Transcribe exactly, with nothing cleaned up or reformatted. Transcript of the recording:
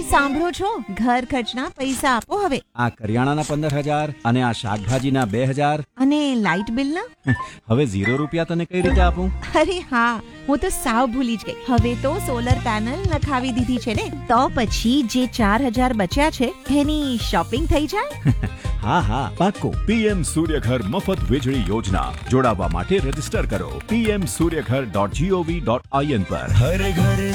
અરે સાંભળો છો, ઘર ખર્ચના પૈસા આપો હવે. આ કરિયાણાના પંદર હજાર અને આ શાકભાજીના બે હજાર અને લાઇટ બિલના? હવે ઝીરો રૂપિયા તને કઈ રીતે આપું? અરે હા, હું તો સાવ ભૂલી જ ગઈ. હવે તો સોલર પેનલ નખાવી દીધી છે ને, તો પછી જે ચાર હજાર બચ્યા છે એની શોપિંગ થઈ જાય. હા હા પાક્કો. પીએમ સૂર્યઘર મફત વીજળી યોજના. જોડાવા માટે રજીસ્ટર કરો PM Suryaghar dot GOV dot IN પર. હર ઘર